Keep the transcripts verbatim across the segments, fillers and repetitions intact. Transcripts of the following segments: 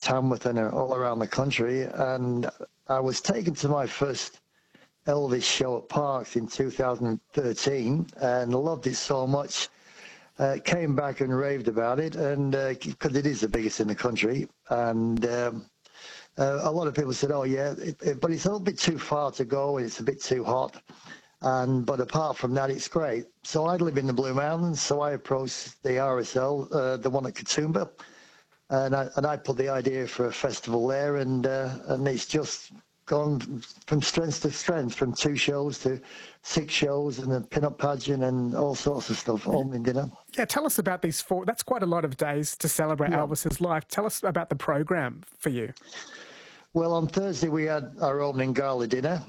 Tamworth and all around the country. And I was taken to my first Elvis show at Parks in two thousand thirteen and loved it so much. Uh, came back and raved about it, and because uh, it is the biggest in the country. And um, uh, a lot of people said, oh, yeah, it, it, but it's a little bit too far to go, and it's a bit too hot. And But apart from that, it's great. So I live in the Blue Mountains, so I approached the R S L, uh, the one at Katoomba, and I, and I put the idea for a festival there, and uh, and it's just gone from strength to strength, from two shows to six shows and a pin-up pageant and all sorts of stuff, all in dinner. Yeah, tell us about these four. That's quite a lot of days to celebrate yeah. Elvis's life. Tell us about the program for you. Well, on Thursday we had our opening gala dinner,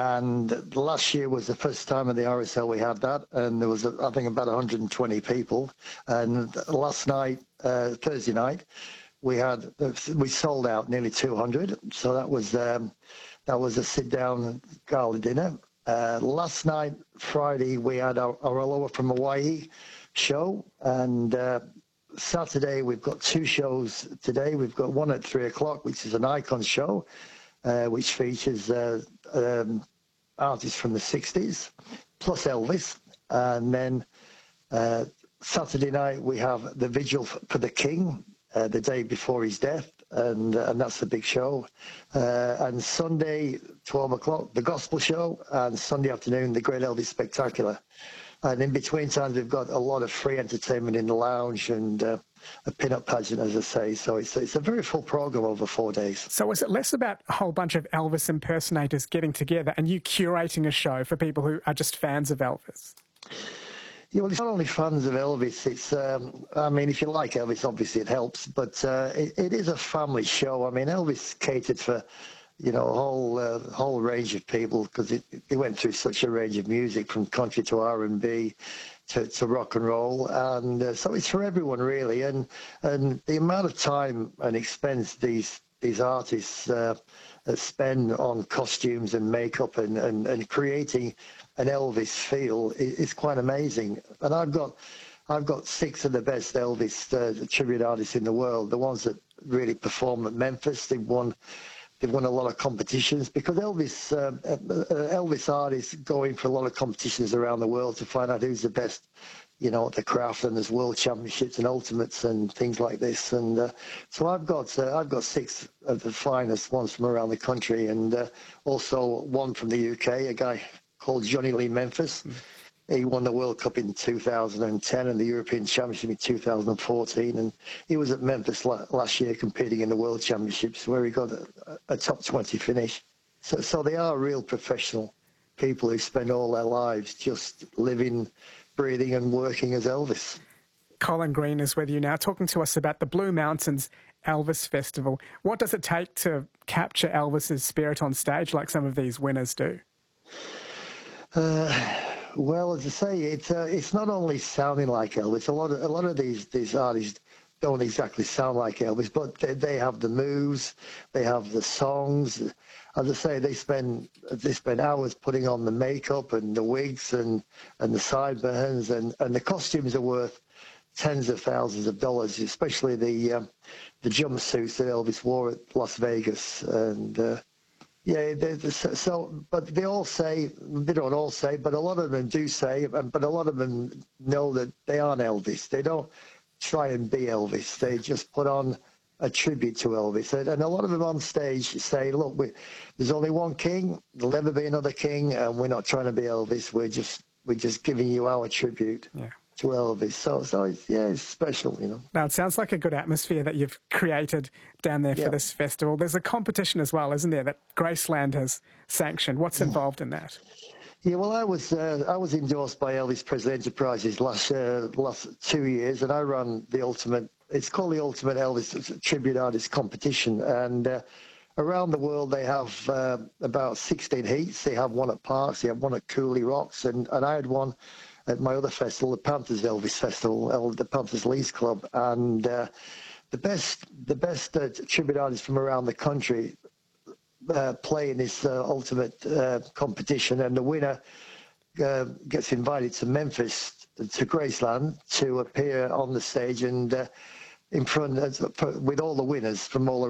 and last year was the first time at the R S L we had that, and there was, I think, about one hundred twenty people. And last night, uh, Thursday night, we had we sold out nearly two hundred. So that was um, that was a sit-down gala dinner. Uh, last night, Friday, we had our, our Aloha from Hawaii show, and uh, Saturday we've got two shows today. We've got one at three o'clock, which is an icon show, uh, which features uh, um, artists from the sixties, plus Elvis. And then uh, Saturday night we have the Vigil for the King, uh, the day before his death, and uh, and that's the big show. Uh, and Sunday, twelve o'clock, the Gospel Show, and Sunday afternoon, the Great Elvis Spectacular. And in between times, we've got a lot of free entertainment in the lounge and uh, a pin-up pageant, as I say. So it's, it's a very full program over four days. So is it less about a whole bunch of Elvis impersonators getting together and you curating a show for people who are just fans of Elvis? Yeah, well, it's not only fans of Elvis. It's, um, I mean, if you like Elvis, obviously it helps. But uh, it, it is a family show. I mean, Elvis catered for, you know, a whole uh, whole range of people, because it, it went through such a range of music, from country to R and B to, to rock and roll, and uh, so it's for everyone really. And and the amount of time and expense these these artists uh, spend on costumes and makeup and, and, and creating an Elvis feel is, is quite amazing. And I've got I've got six of the best Elvis uh, tribute artists in the world, the ones that really perform at Memphis. They've won. They've won a lot of competitions, because Elvis uh, uh, Elvis artists go in for a lot of competitions around the world to find out who's the best, you know, at the craft. And there's world championships and ultimates and things like this. And uh, so I've got uh, I've got six of the finest ones from around the country, and uh, also one from the U K, a guy called Johnny Lee Memphis. Mm. He won the World Cup in two thousand ten and the European Championship in two thousand fourteen. And he was at Memphis last year competing in the World Championships, where he got a, a top twenty finish. So, so they are real professional people who spend all their lives just living, breathing and working as Elvis. Colin Green is with you now, talking to us about the Blue Mountains Elvis Festival. What does it take to capture Elvis's spirit on stage like some of these winners do? Uh... Well, as I say, it's uh, it's not only sounding like Elvis. A lot of a lot of these these artists don't exactly sound like Elvis, but they, they have the moves, they have the songs. As I say, they spend they spend hours putting on the makeup and the wigs and and the sideburns, and and the costumes are worth tens of thousands of dollars, especially the um, the jumpsuits that Elvis wore at Las Vegas. And uh, Yeah, they, they, so, but they all say, they don't all say, but a lot of them do say, but a lot of them know that they aren't Elvis. They don't try and be Elvis. They just put on a tribute to Elvis. And, and a lot of them on stage say, look, we, there's only one king, there'll never be another king, and we're not trying to be Elvis. We're just, we're just giving you our tribute. Yeah. To Elvis. So, so it's, yeah, it's special, you know. Now, it sounds like a good atmosphere that you've created down there for yeah. this festival. There's a competition as well, isn't there, that Graceland has sanctioned. What's involved in that? Yeah, well, I was uh, I was endorsed by Elvis Presley Enterprises last uh, last two years, and I run the ultimate. It's called the Ultimate Elvis Tribute Artist Competition, and uh, around the world they have uh, about sixteen heats. They have one at Parks, they have one at Cooley Rocks, and and I had one at my other festival, the Panthers Elvis Festival, the Panthers Leeds Club, and uh, the best the best uh, tribute artists from around the country uh, play in this uh, ultimate uh, competition, and the winner uh, gets invited to Memphis, to Graceland, to appear on the stage and uh, in front uh, with all the winners from all around.